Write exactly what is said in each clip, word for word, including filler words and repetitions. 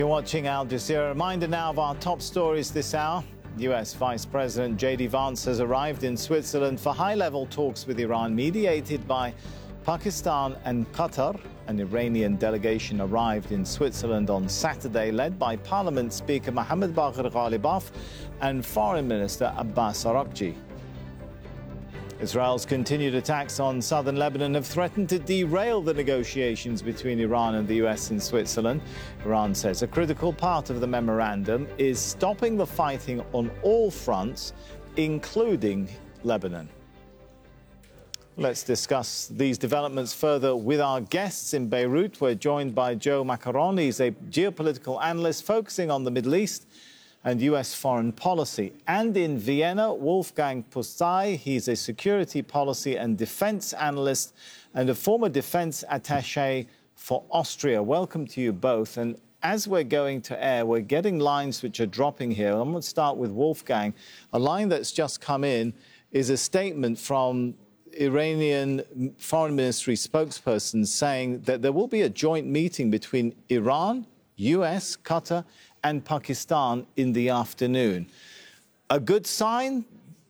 You're watching Al Jazeera. Reminder now of our top stories this hour. U S Vice President J D Vance has arrived in Switzerland for high-level talks with Iran, mediated by Pakistan and Qatar. An Iranian delegation arrived in Switzerland on Saturday, led by Parliament Speaker Mohammad Bagher Ghalibaf and Foreign Minister Abbas Araghchi. Israel's continued attacks on southern Lebanon have threatened to derail the negotiations between Iran and the U S in Switzerland. Iran says a critical part of the memorandum is stopping the fighting on all fronts, including Lebanon. Let's discuss these developments further with our guests in Beirut. We're joined by Joe Macaron. He's a geopolitical analyst focusing on the Middle East and U S foreign policy. And in Vienna, Wolfgang Pusztai. He's a security policy and defense analyst and a former defense attaché for Austria. Welcome to you both. And as we're going to air, we're getting lines which are dropping here. I'm going to start with Wolfgang. A line that's just come in is a statement from Iranian Foreign Ministry spokesperson saying that there will be a joint meeting between Iran, U S, Qatar, and Pakistan in the afternoon. A good sign?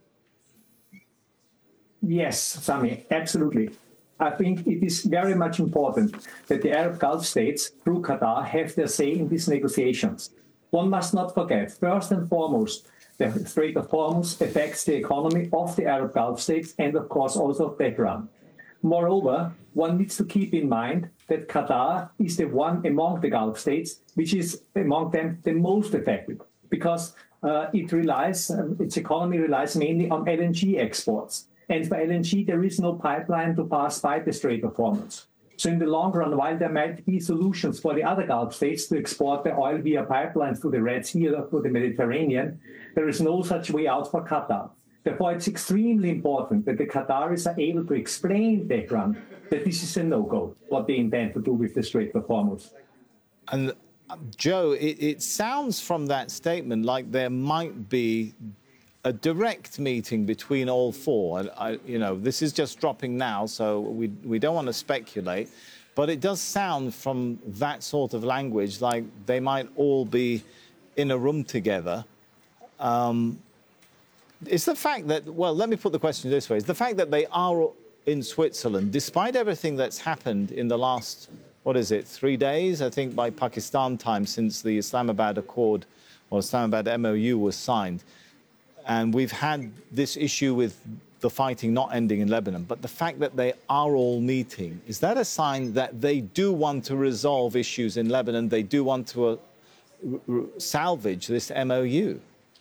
Yes, Sami, absolutely. I think it is very much important that the Arab Gulf states, through Qatar, have their say in these negotiations. One must not forget, first and foremost, the Strait of Hormuz affects the economy of the Arab Gulf states and, of course, also of Tehran. Moreover, one needs to keep in mind that Qatar is the one among the Gulf states which is among them the most affected, because uh, it relies, um, its economy relies mainly on L N G exports. And for L N G, there is no pipeline to pass by the Strait of Hormuz. So in the long run, while there might be solutions for the other Gulf states to export the oil via pipelines to the Red Sea or to the Mediterranean, there is no such way out for Qatar. Therefore, it's extremely important that the Qataris are able to explain Tehran that this is a no-go, what they intend to do with the Strait of Hormuz. And uh, Joe, it, it sounds from that statement like there might be a direct meeting between all four. And I, you know, this is just dropping now, so we we don't want to speculate. But it does sound from that sort of language like they might all be in a room together. Um, It's the fact that, well, let me put the question this way. It's the fact that they are in Switzerland, despite everything that's happened in the last, what is it, three days, I think, by Pakistan time since the Islamabad Accord or Islamabad M O U was signed. And we've had this issue with the fighting not ending in Lebanon. But the fact that they are all meeting, is that a sign that they do want to resolve issues in Lebanon? They do want to uh, r- salvage this M O U?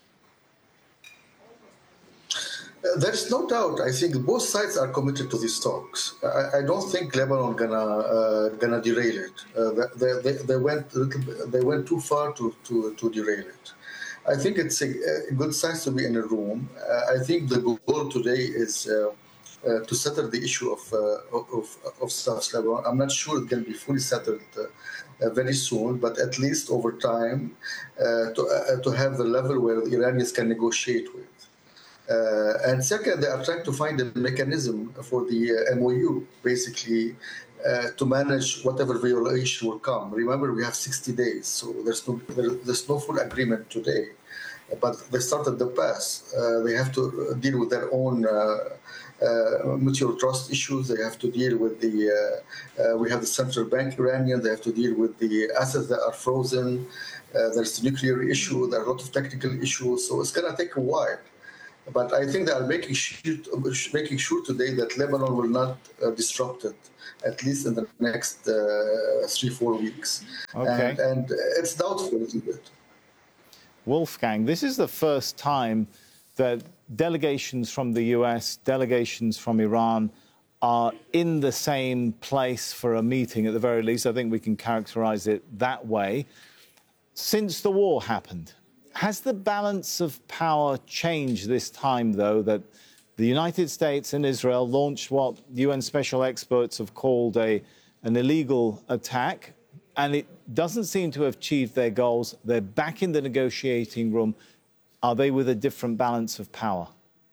Uh, there's no doubt. I think both sides are committed to these talks. I, I don't think Lebanon gonna uh, gonna derail it. Uh, they, they, they went they went too far to, to, to derail it. I think it's a, a good sign to be in a room. Uh, I think the goal today is uh, uh, to settle the issue of uh, of, of South Lebanon. I'm not sure it can be fully settled uh, uh, very soon, but at least over time uh, to uh, to have the level where the Iranians can negotiate with. Uh, and second, they are trying to find a mechanism for the uh, M O U, basically, uh, to manage whatever violation will come. Remember, we have sixty days, so there's no there, there's no full agreement today. But they started the pass. Uh, they have to deal with their own uh, uh, mutual trust issues. They have to deal with the. Uh, uh, we have the central bank Iranian. They have to deal with the assets that are frozen. Uh, there's the nuclear issue. There are a lot of technical issues. So it's going to take a while. But I think they are making sure, making sure today that Lebanon will not uh, disrupt it, at least in the next uh, three, four weeks. Okay. And, and it's doubtful a little bit. Wolfgang, this is the first time that delegations from the U S, delegations from Iran are in the same place for a meeting, at the very least. I think we can characterize it that way. Since the war happened, has the balance of power changed this time, though, that the United States and Israel launched what U N special experts have called a, an illegal attack, and it doesn't seem to have achieved their goals? They're back in the negotiating room. Are they with a different balance of power?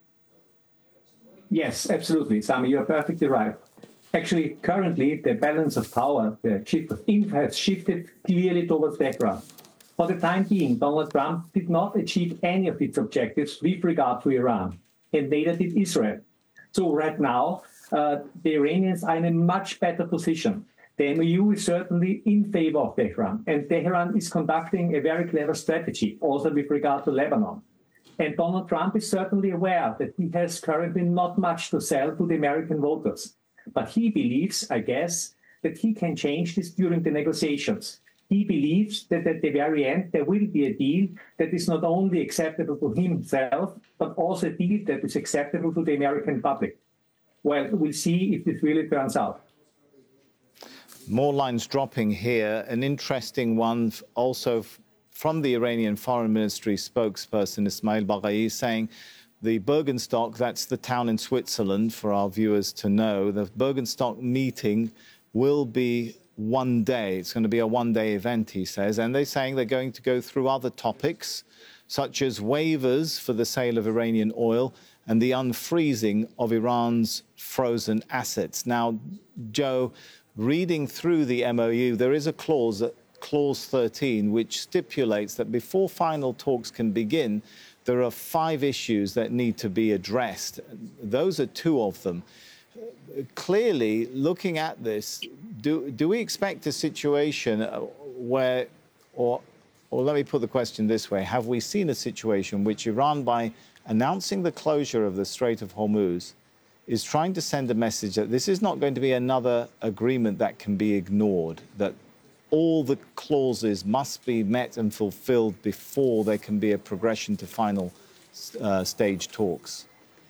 Yes, absolutely, Sami, you're perfectly right. Actually, currently, the balance of power, the shift of influence, has shifted clearly towards Tehran. For the time being, Donald Trump did not achieve any of its objectives with regard to Iran, and neither did Israel. So right now, uh, the Iranians are in a much better position. The M O U is certainly in favor of Tehran, and Tehran is conducting a very clever strategy, also with regard to Lebanon. And Donald Trump is certainly aware that he has currently not much to sell to the American voters. But he believes, I guess, that he can change this during the negotiations. He believes that at the very end, there will be a deal that is not only acceptable to himself, but also a deal that is acceptable to the American public. Well, we'll see if this really turns out. More lines dropping here. An interesting one also from the Iranian Foreign Ministry spokesperson Ismail Baghai saying the Bürgenstock, that's the town in Switzerland for our viewers to know, the Bürgenstock meeting will be one day. It's going to be a one-day event, he says, and they're saying they're going to go through other topics such as waivers for the sale of Iranian oil and the unfreezing of Iran's frozen assets. Now, Joe, reading through the M O U, there is a clause, Clause thirteen, which stipulates that before final talks can begin, there are five issues that need to be addressed. Those are two of them. Clearly, looking at this, do, do we expect a situation where, or, or let me put the question this way, have we seen a situation which Iran, by announcing the closure of the Strait of Hormuz, is trying to send a message that this is not going to be another agreement that can be ignored, that all the clauses must be met and fulfilled before there can be a progression to final uh, stage talks?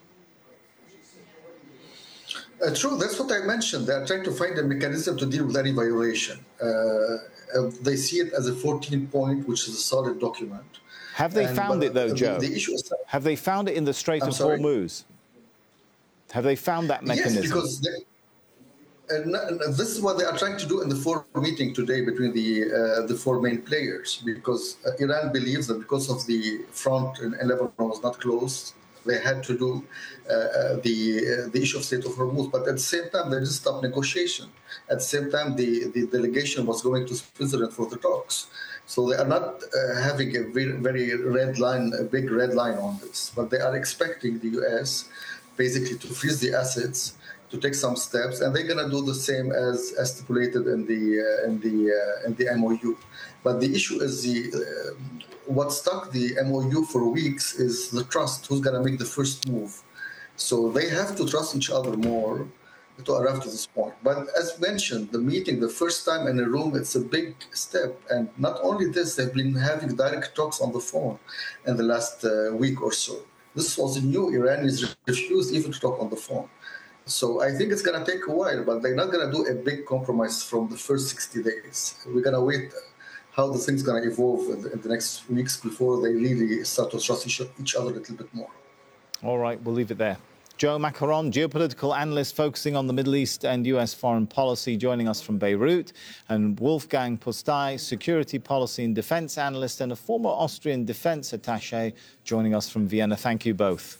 Uh, true, that's what I mentioned. They are trying to find a mechanism to deal with any violation. Uh, uh, they see it as a fourteen point, which is a solid document. Have they and, found it, though, the, Joe? The issue is, Have they found it in the Strait I'm of sorry? Hormuz? Have they found that mechanism? Yes, because they, and, and this is what they are trying to do in the four meeting today between the uh, the four main players, because uh, Iran believes that because of the front in Lebanon was not closed, they had to do uh, the uh, the issue of Strait of Hormuz. But at the same time, they didn't stop negotiation. At the same time, the, the delegation was going to Switzerland for the talks. So they are not uh, having a very, very red line, a big red line on this, but they are expecting the U S basically to freeze the assets, to take some steps, and they're going to do the same as, as stipulated in the uh, in the uh, in the M O U. But the issue is the uh, what stuck the M O U for weeks is the trust. Who's going to make the first move? So they have to trust each other more to arrive to this point. But as mentioned, the meeting, the first time in a room, it's a big step. And not only this, they've been having direct talks on the phone in the last uh, week or so. This was new. Iranians refused even to talk on the phone. So I think it's going to take a while, but they're not going to do a big compromise from the first sixty days. We're going to wait how the thing's going to evolve in the, in the next weeks before they really start to trust each, each other a little bit more. All right, we'll leave it there. Joe Macaron, geopolitical analyst focusing on the Middle East and U S foreign policy, joining us from Beirut, and Wolfgang Postai, security policy and defense analyst and a former Austrian defense attaché, joining us from Vienna. Thank you both.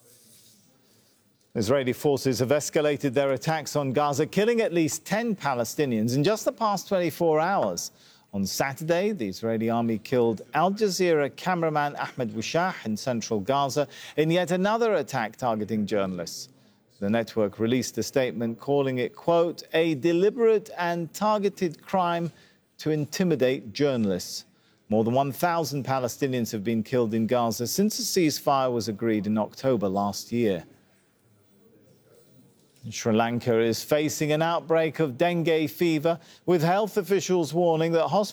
Israeli forces have escalated their attacks on Gaza, killing at least ten Palestinians in just the past twenty-four hours. On Saturday, the Israeli army killed Al Jazeera cameraman Ahmed Wishah in central Gaza in yet another attack targeting journalists. The network released a statement calling it, quote, a deliberate and targeted crime to intimidate journalists. More than one thousand Palestinians have been killed in Gaza since a ceasefire was agreed in October last year. Sri Lanka is facing an outbreak of dengue fever, with health officials warning that hospitals